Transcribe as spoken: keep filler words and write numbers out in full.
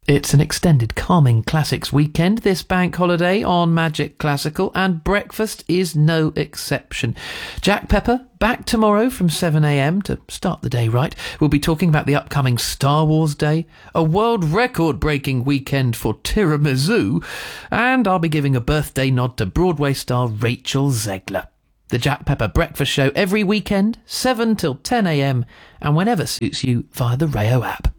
It's an extended Calming Classics weekend this bank holiday on Magic Classical, and breakfast is no exception. Jack Pepper back tomorrow from seven a m to start the day right. We'll be talking about the upcoming Star Wars Day, a world record-breaking weekend for tiramisu, and I'll be giving a birthday nod to Broadway star Rachel Zegler. The Jack Pepper Breakfast Show every weekend, seven till ten a m, and whenever suits you via the Rayo app.